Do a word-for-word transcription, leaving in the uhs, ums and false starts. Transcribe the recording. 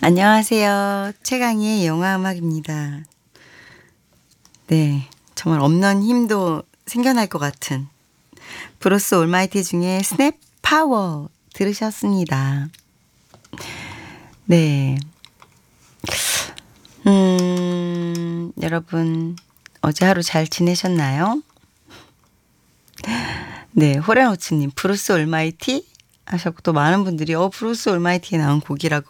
안녕하세요. 최강희의 영화음악입니다. 네, 정말 없는 힘도 생겨날 것 같은 브루스 올마이티 중에 스냅 파워 들으셨습니다. 네, 음, 여러분 어제 하루 잘 지내셨나요? 네, 호랑우츠님 브루스 올마이티 하셨고 또 많은 분들이 어 브루스 올마이티에 나온 곡이라고